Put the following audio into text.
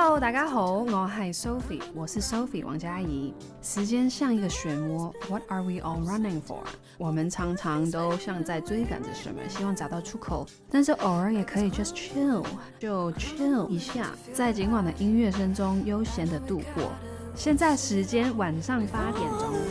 Hello， 大家好，我係 Sophie， 我是 Sophie 王嘉怡。時間像一個漩渦 ，What are we all running for？ 我們常常都像在追趕着什麼，希望找到出口，但是偶爾也可以 just chill， 就 chill 一下，在今晚的音樂聲中悠閒的度過。現在時間晚上8點鐘。